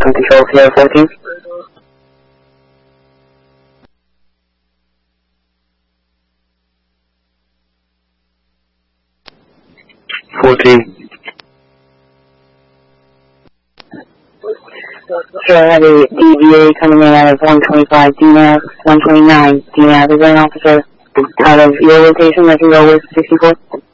from Control Sierra 14. So I have a DVA coming in out of 125 DNAV, 129 DNAV. Is there an officer out of your location that can go with 64?